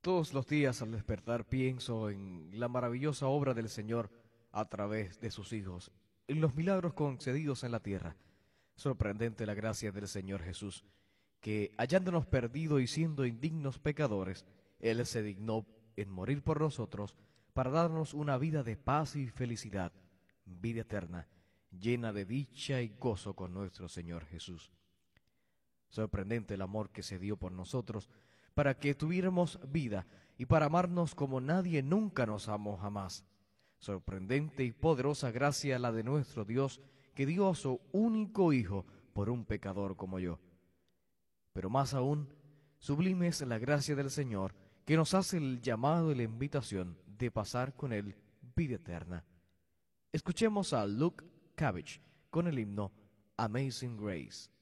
Todos los días al despertar pienso en la maravillosa obra del Señor a través de sus hijos, en los milagros concedidos en la tierra. Sorprendente la gracia del Señor Jesús, que hallándonos perdidos y siendo indignos pecadores, Él se dignó en morir por nosotros para darnos una vida de paz y felicidad, vida eterna, llena de dicha y gozo con nuestro Señor Jesús. Sorprendente el amor que se dio por nosotros, para que tuviéramos vida y para amarnos como nadie nunca nos amó jamás. Sorprendente y poderosa gracia la de nuestro Dios, que dio a su único Hijo por un pecador como yo. Pero más aún, sublime es la gracia del Señor, que nos hace el llamado y la invitación de pasar con Él vida eterna. Escuchemos a Luke Cabbage con el himno Amazing Grace.